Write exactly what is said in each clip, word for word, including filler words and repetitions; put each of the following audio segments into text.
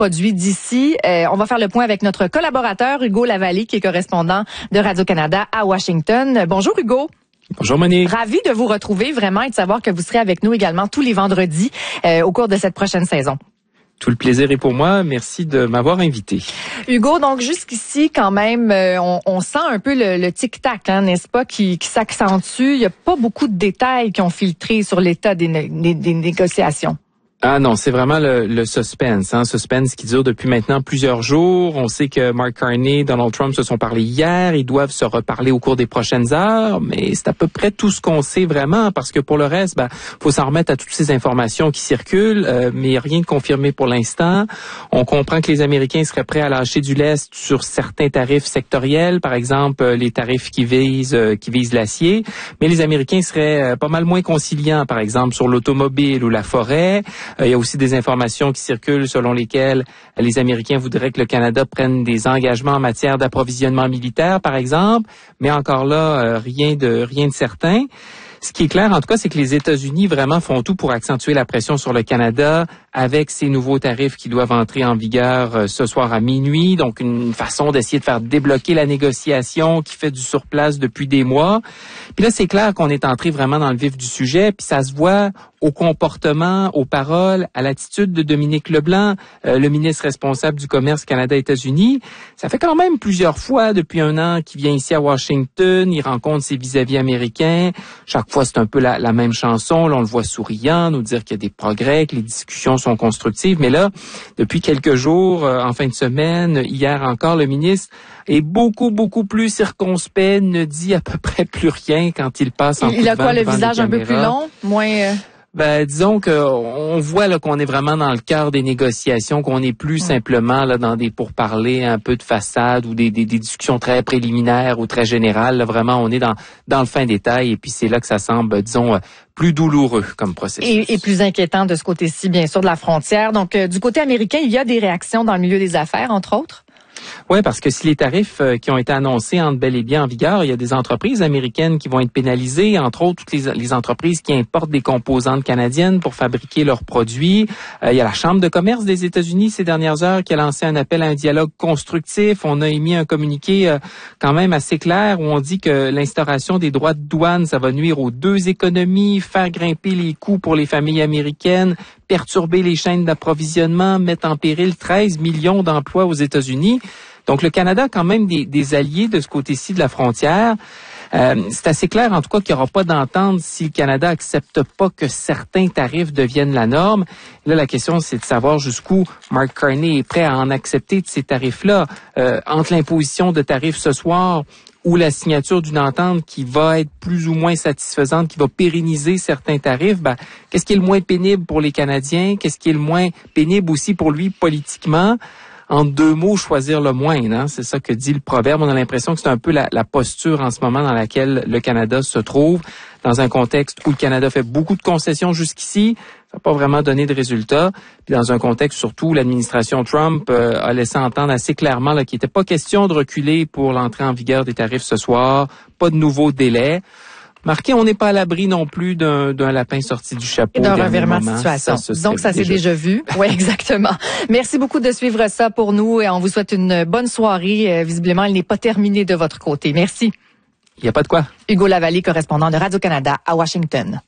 produits d'ici. Euh, on va faire le point avec notre collaborateur Hugo Lavallée, qui est correspondant de Radio-Canada à Washington. Bonjour Hugo. Bonjour Monique. Ravi de vous retrouver vraiment et de savoir que vous serez avec nous également tous les vendredis euh, au cours de cette prochaine saison. Tout le plaisir est pour moi. Merci de m'avoir invité. Hugo, donc jusqu'ici, quand même, euh, on, on sent un peu le, le tic-tac, hein, n'est-ce pas, qui, qui s'accentue. Il n'y a pas beaucoup de détails qui ont filtré sur l'état des, des, des négociations. Ah non, c'est vraiment le, le suspense, hein, suspense qui dure depuis maintenant plusieurs jours. On sait que Mark Carney, Donald Trump se sont parlé hier, ils doivent se reparler au cours des prochaines heures, mais c'est à peu près tout ce qu'on sait vraiment, parce que pour le reste, ben, faut s'en remettre à toutes ces informations qui circulent, euh, mais rien de confirmé pour l'instant. On comprend que les Américains seraient prêts à lâcher du lest sur certains tarifs sectoriels, par exemple les tarifs qui visent euh, qui visent l'acier, mais les Américains seraient euh, pas mal moins conciliants, par exemple sur l'automobile ou la forêt. Il y a aussi des informations qui circulent selon lesquelles les Américains voudraient que le Canada prenne des engagements en matière d'approvisionnement militaire, par exemple, mais encore là, rien de rien de certain. Ce qui est clair, en tout cas, c'est que les États-Unis vraiment font tout pour accentuer la pression sur le Canada avec ces nouveaux tarifs qui doivent entrer en vigueur ce soir à minuit. Donc, une façon d'essayer de faire débloquer la négociation qui fait du surplace depuis des mois. Puis là, c'est clair qu'on est entré vraiment dans le vif du sujet. Puis ça se voit au comportement, aux paroles, à l'attitude de Dominique Leblanc, euh, le ministre responsable du commerce Canada-États-Unis. Ça fait quand même plusieurs fois depuis un an qu'il vient ici à Washington. Il rencontre ses vis-à-vis américains. Chaque fois, c'est un peu la, la même chanson. Là, on le voit souriant, nous dire qu'il y a des progrès, que les discussions sont constructives. Mais là, depuis quelques jours, euh, en fin de semaine, hier encore, le ministre est beaucoup, beaucoup plus circonspect, ne dit à peu près plus rien quand il passe en coup de vent. Il a quoi, le visage un peu plus caméras. long, moins... Euh... Ben, disons que on voit là qu'on est vraiment dans le cœur des négociations, qu'on n'est plus ouais. simplement là dans des pourparlers un peu de façade ou des, des, des discussions très préliminaires ou très générales. Là, vraiment, on est dans dans le fin détail et puis c'est là que ça semble, disons, plus douloureux comme processus. Et, et plus inquiétant de ce côté-ci, bien sûr, de la frontière. Donc, euh, du côté américain, il y a des réactions dans le milieu des affaires, entre autres? Oui, parce que si les tarifs euh, qui ont été annoncés entrent bel et bien en vigueur, il y a des entreprises américaines qui vont être pénalisées, entre autres toutes les, les entreprises qui importent des composantes canadiennes pour fabriquer leurs produits. Euh, il y a la Chambre de commerce des États-Unis ces dernières heures qui a lancé un appel à un dialogue constructif. On a émis un communiqué euh, quand même assez clair où on dit que l'instauration des droits de douane, ça va nuire aux deux économies, faire grimper les coûts pour les familles américaines, perturber les chaînes d'approvisionnement, mettre en péril treize millions d'emplois aux États-Unis. Donc, le Canada a quand même des, des alliés de ce côté-ci de la frontière. Euh, c'est assez clair, en tout cas, qu'il n'y aura pas d'entente si le Canada accepte pas que certains tarifs deviennent la norme. Là, la question, c'est de savoir jusqu'où Mark Carney est prêt à en accepter de ces tarifs-là. Euh, entre l'imposition de tarifs ce soir ou la signature d'une entente qui va être plus ou moins satisfaisante, qui va pérenniser certains tarifs, ben, qu'est-ce qui est le moins pénible pour les Canadiens? Qu'est-ce qui est le moins pénible aussi pour lui politiquement? En deux mots, choisir le moins, hein? C'est ça que dit le proverbe. On a l'impression que c'est un peu la, la posture en ce moment dans laquelle le Canada se trouve, dans un contexte où le Canada fait beaucoup de concessions jusqu'ici, ça n'a pas vraiment donné de résultats, puis dans un contexte surtout où l'administration Trump euh, a laissé entendre assez clairement là, qu'il n'était pas question de reculer pour l'entrée en vigueur des tarifs ce soir, pas de nouveaux délais. Marqué, on n'est pas à l'abri non plus d'un, d'un lapin sorti du chapeau. Et d'un revirement de situation. Ça, Donc, ça s'est déjà vu. Oui, exactement. Merci beaucoup de suivre ça pour nous et on vous souhaite une bonne soirée. Visiblement, elle n'est pas terminée de votre côté. Merci. Il n'y a pas de quoi. Hugo Lavallée, correspondant de Radio-Canada à Washington.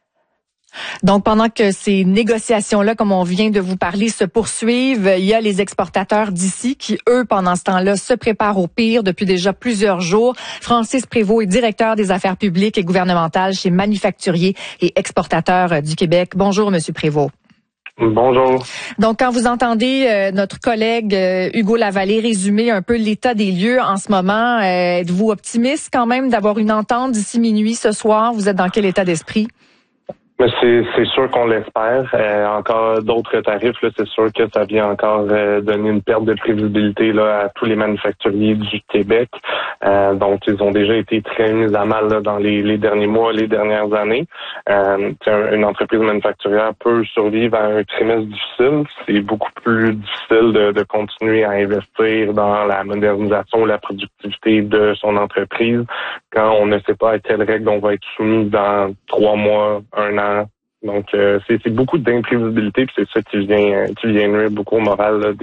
Donc, pendant que ces négociations-là, comme on vient de vous parler, se poursuivent, il y a les exportateurs d'ici qui, eux, pendant ce temps-là, se préparent au pire depuis déjà plusieurs jours. Francis Prévost est directeur des affaires publiques et gouvernementales chez Manufacturiers et Exportateurs du Québec. Bonjour, Monsieur Prévost. Bonjour. Donc, quand vous entendez euh, notre collègue euh, Hugo Lavallée résumer un peu l'état des lieux en ce moment, euh, êtes-vous optimiste quand même d'avoir une entente d'ici minuit ce soir? Vous êtes dans quel état d'esprit? Mais c'est, c'est sûr qu'on l'espère. Euh, encore d'autres tarifs, là, c'est sûr que ça vient encore euh, donner une perte de prévisibilité là à tous les manufacturiers du Québec. Euh, donc, ils ont déjà été très mis à mal là, dans les, les derniers mois, les dernières années. Euh, une entreprise manufacturière peut survivre à un trimestre difficile. C'est beaucoup plus difficile de, de continuer à investir dans la modernisation, la productivité de son entreprise quand on ne sait pas à quelles règles on va être soumis dans trois mois, un an. Donc, euh, c'est, c'est beaucoup d'imprévisibilité, puis c'est ça qui vient, qui vient nuire beaucoup au moral là,